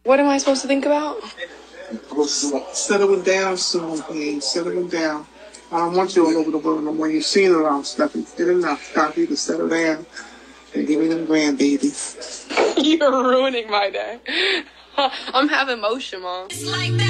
What am I supposed to think about? Settle it down soon, please. Settle it down. I don't want you all over the world no more. You've seen it all, Steffi. Get enough. Time for you to settle down and give me them grandbabies. You're ruining my day. I'm having motion, Mom.